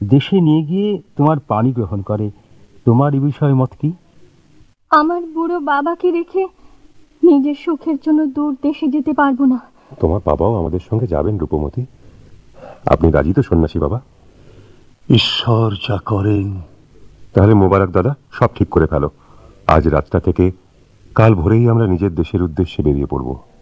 দেশে নিয়ে গিয়ে তোমার পানি গ্রহণ করে। তোমার এ বিষয়ে মত কি? আমার বুড়ো বাবাকে রেখে নিজের সুখের জন্য দূর দেশে যেতে পারবো না। তোমার বাবাও আমাদের সঙ্গে যাবেন রূপমতি? আপনি রাজি তো সন্ন্যাসী বাবা? ঈশ্বর যা করেন। তাহলে মোবারক দাদা, সব ঠিক করে ফেলো। আজ রাতটা থেকে কাল ভোরেই আমরা নিজের দেশের উদ্দেশ্যে বেরিয়ে পড়ব।